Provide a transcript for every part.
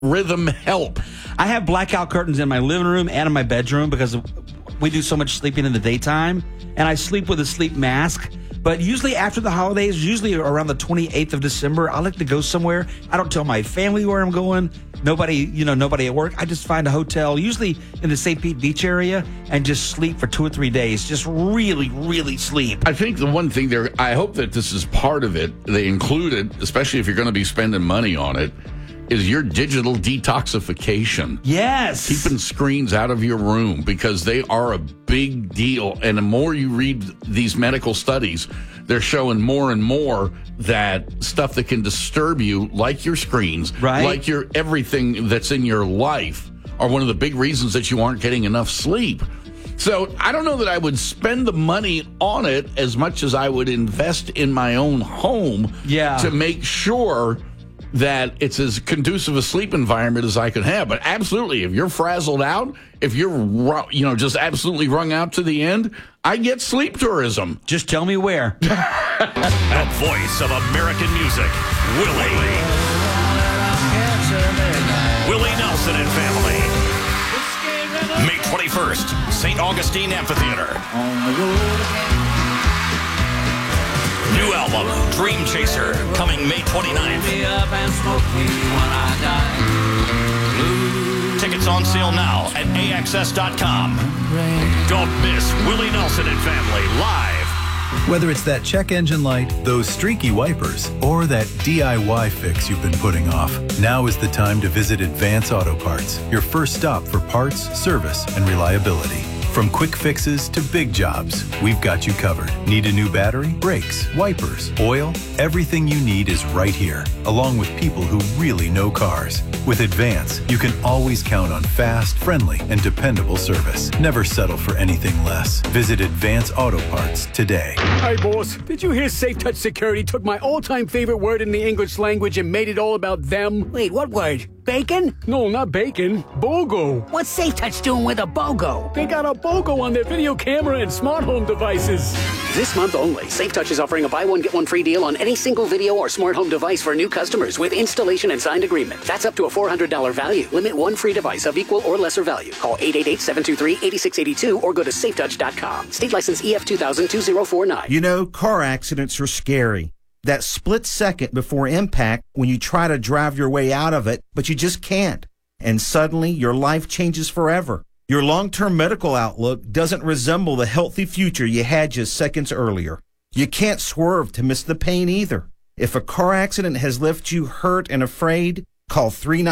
rhythm help? I have blackout curtains in my living room and in my bedroom because we do so much sleeping in the daytime, and I sleep with a sleep mask. But usually after the holidays, usually around the 28th of December, I like to go somewhere. I don't tell my family where I'm going. Nobody at work. I just find a hotel, usually in the St. Pete Beach area, and just sleep for 2 or 3 days. Just really, really sleep. I think the one thing there, I hope that this is part of it, they include it, especially if you're going to be spending money on it, is your digital detoxification. Yes. Keeping screens out of your room, because they are a big deal. And the more you read these medical studies, they're showing more and more that stuff that can disturb you, like your screens, right, like your everything that's in your life, are one of the big reasons that you aren't getting enough sleep. So I don't know that I would spend the money on it as much as I would invest in my own home to make sure that it's as conducive a sleep environment as I could have. But absolutely, if you're frazzled out, if you're just absolutely wrung out to the end, I get sleep tourism. Just tell me where. The voice of American music, Willie Nelson and family. May 21st, St. Augustine Amphitheater. New album, Dream Chaser, coming May 29th. Tickets on sale now at AXS.com. Don't miss Willie Nelson and family live. Whether it's that check engine light, those streaky wipers, or that DIY fix you've been putting off, now is the time to visit Advance Auto Parts, your first stop for parts, service, and reliability. From quick fixes to big jobs, we've got you covered. Need a new battery, brakes, wipers, oil? Everything you need is right here, along with people who really know cars. With Advance, you can always count on fast, friendly, and dependable service. Never settle for anything less. Visit Advance Auto Parts today. Hi, boss. Did you hear Safe Touch Security took my all-time favorite word in the English language and made it all about them? Wait, what word? Bacon? No, not bacon. BOGO. What's Safe Touch doing with a BOGO? They got a BOGO on their video camera and smart home devices. This month only, Safe Touch is offering a buy one, get one free deal on any single video or smart home device for new customers with installation and signed agreement. That's up to a $400 value. Limit one free device of equal or lesser value. Call 888-723-8682 or go to safetouch.com. State license EF 2000-2049. You know, car accidents are scary. That split second before impact when you try to drive your way out of it, but you just can't. And suddenly your life changes forever. Your long-term medical outlook doesn't resemble the healthy future you had just seconds earlier. You can't swerve to miss the pain either. If a car accident has left you hurt and afraid, call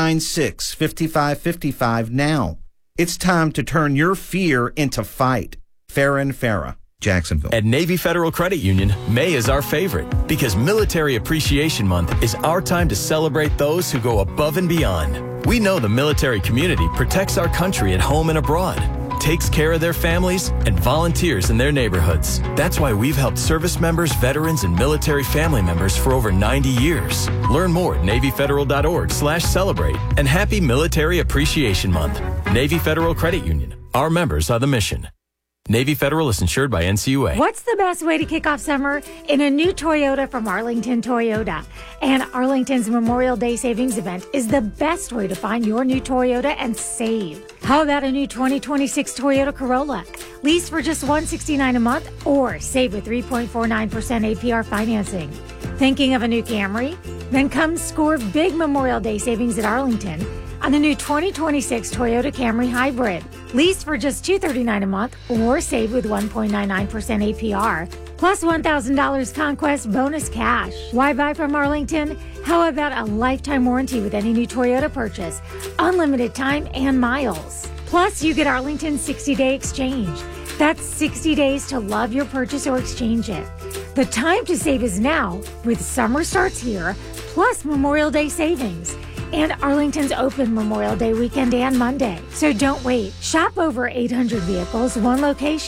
396-5555 now. It's time to turn your fear into fight. Farah & Farah, Jacksonville. At Navy Federal Credit Union, May is our favorite because Military Appreciation Month is our time to celebrate those who go above and beyond. We know the military community protects our country at home and abroad, takes care of their families, and volunteers in their neighborhoods. That's why we've helped service members, veterans, and military family members for over 90 years. Learn more at NavyFederal.org/celebrate. And happy Military Appreciation Month. Navy Federal Credit Union. Our members are the mission. Navy Federal is insured by NCUA. What's the best way to kick off summer? In a new Toyota from Arlington Toyota. And Arlington's Memorial Day Savings Event is the best way to find your new Toyota and save. How about a new 2026 Toyota Corolla? Lease for just $169 a month or save with 3.49% APR financing. Thinking of a new Camry? Then come score big Memorial Day savings at Arlington on the new 2026 Toyota Camry Hybrid. Lease for just $239 a month or save with 1.99% APR, plus $1,000 Conquest bonus cash. Why buy from Arlington? How about a lifetime warranty with any new Toyota purchase, unlimited time and miles? Plus, you get Arlington's 60-day exchange. That's 60 days to love your purchase or exchange it. The time to save is now, with summer starts here, plus Memorial Day savings. And Arlington's open Memorial Day weekend and Monday. So don't wait. Shop over 800 vehicles, one location.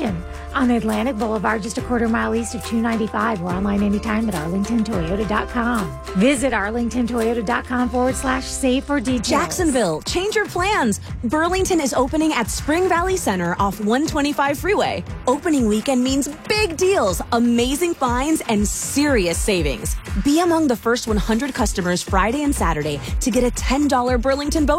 on Atlantic Boulevard, just a quarter mile east of 295. We're online anytime at arlingtontoyota.com. Visit arlingtontoyota.com/save for details. Jacksonville, change your plans. Burlington is opening at Spring Valley Center off 125 Freeway. Opening weekend means big deals, amazing finds, and serious savings. Be among the first 100 customers Friday and Saturday to get a $10 Burlington bonus